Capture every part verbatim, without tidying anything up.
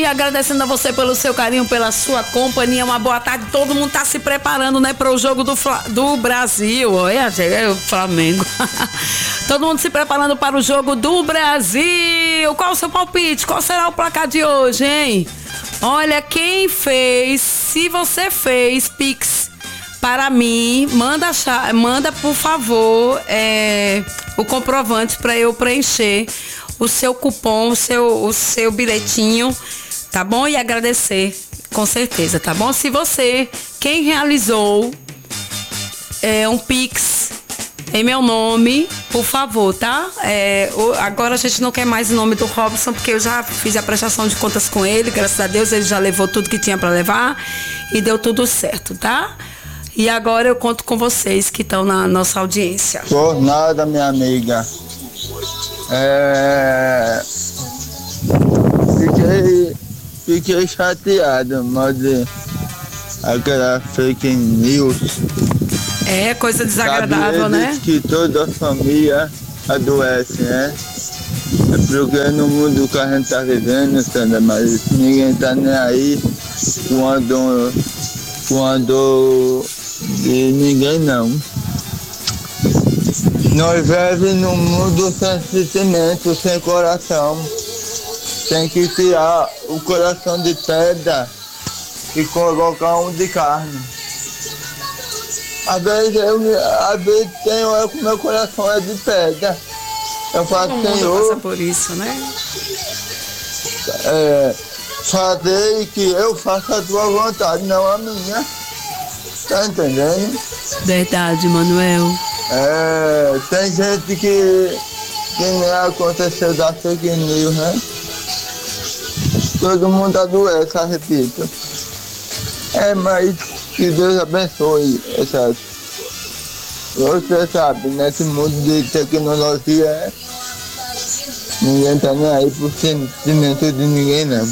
agradecendo a você pelo seu carinho, pela sua companhia. Uma boa tarde. Todo mundo tá se preparando, né, para o jogo do, do Brasil. Olha, é o Flamengo. Todo mundo se preparando para o jogo do Brasil. Qual o seu palpite? Qual será o placar de hoje, hein? Olha, quem fez, se você fez Pix para mim, manda, manda por favor, é, o comprovante para eu preencher o seu cupom, o seu, o seu bilhetinho, tá bom? E agradecer, com certeza, tá bom? Se você, quem realizou é, um Pix em meu nome, por favor, tá? É, o, agora a gente não quer mais o nome do Robson, porque eu já fiz a prestação de contas com ele, graças a Deus ele já levou tudo que tinha para levar e deu tudo certo, tá? E agora eu conto com vocês que estão na nossa audiência. Por nada, minha amiga. É... Fiquei, fiquei chateado, mas aquela fake news. É, coisa desagradável, Sabe, né? Que toda a família adoece, né? É porque no mundo que a gente tá vivendo, Sandra, mas ninguém tá nem aí quando, quando de ninguém não. Nós vivemos num mundo sem sentimento, sem coração. Tem que tirar o coração de pedra e colocar um de carne. Às vezes eu às vezes tenho hora que meu coração é de pedra. Eu faço, Todo mundo Senhor, passa por isso, né? é, fazer que eu faça a tua vontade, não a minha. Tá entendendo? Verdade, Manuel. É, tem gente que, que nem aconteceu da fake news, né? Todo mundo adoece, eu repito. É, mas que Deus abençoe essas. Você sabe, nesse mundo de tecnologia, ninguém tá nem aí por sentimento de ninguém, não.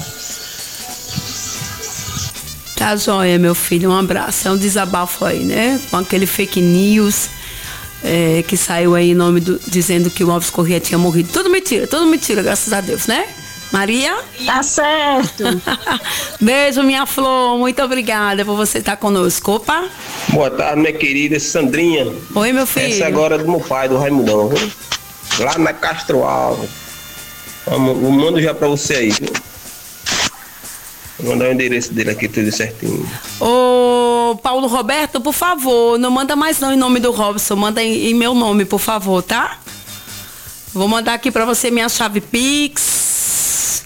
Tá joia, meu filho, um abraço. É um desabafo aí, né? Com aquele fake news é, que saiu aí em nome do, dizendo que o Alves Corrêa tinha morrido. Tudo mentira, tudo mentira, graças a Deus, né? Maria? Tá certo. Beijo, minha flor. Muito obrigada por você estar conosco. Opa. Boa tarde, minha querida Sandrinha. Oi, meu filho. Essa agora é do meu pai, do Raimundão, viu? Lá na Castro Alves. Eu mando já pra você aí, viu? Vou mandar o endereço dele aqui, tudo certinho. Ô, Paulo Roberto, por favor, não manda mais não em nome do Robson, manda em, em meu nome, por favor, tá? Vou mandar aqui pra você minha chave Pix.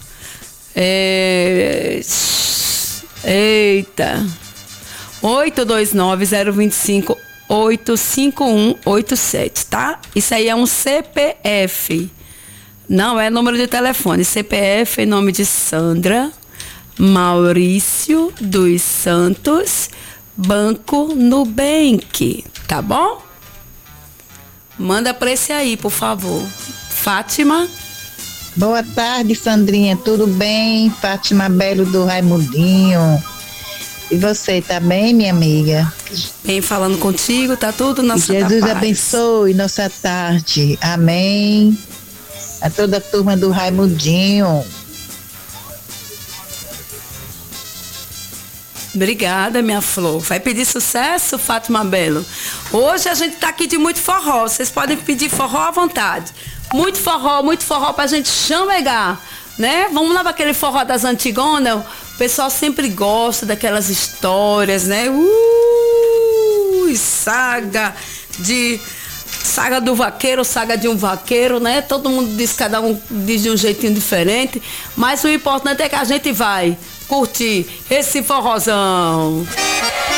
É... Eita. oito dois nove, zero dois cinco, oito cinco um oito sete, tá? Isso aí é um C P F. Não é número de telefone. C P F em nome de Sandra Maurício dos Santos, Banco Nubank, tá bom? Manda pra esse aí, por favor. Fátima. Boa tarde, Sandrinha, tudo bem? Fátima Belo do Raimundinho. E você, tá bem, minha amiga? Bem, falando contigo, tá tudo na sua paz. Jesus abençoe nossa tarde, amém. A toda a turma do Raimundinho. Obrigada, minha flor. Vai pedir sucesso, Fátima Belo? Hoje a gente tá aqui de muito forró. Vocês podem pedir forró à vontade. Muito forró, muito forró pra gente chamegar, né? Vamos lá pra aquele forró das antigonas. O pessoal sempre gosta daquelas histórias, né? Uh, saga de... Saga do vaqueiro, saga de um vaqueiro, né? Todo mundo diz, cada um diz de um jeitinho diferente. Mas o importante é que a gente vai curtir esse forrozão.